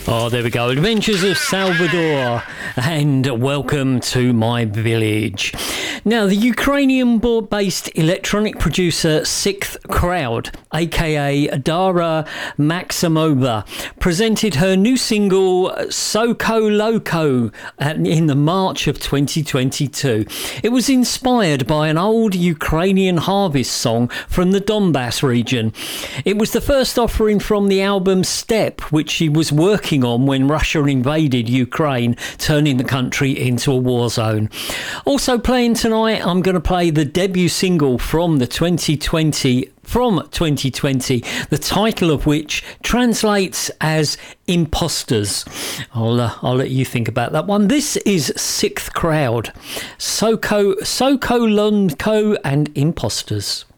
Oh, there we go. Adventures of Salvador, and welcome to my village. Now, the Ukrainian-based electronic producer Sixth Crowd, aka Dara Maximova, presented her new single Soko Loco in the March of 2022. It was inspired by an old Ukrainian harvest song from the Donbass region. It was the first offering from the album Step, which she was working on when Russia invaded Ukraine, turning the country into a war zone. Also playing tonight, I'm going to play the debut single from 2020, the title of which translates as Imposters. I'll let you think about that one. This is Sixth Crowd, Soko Lonko and Imposters.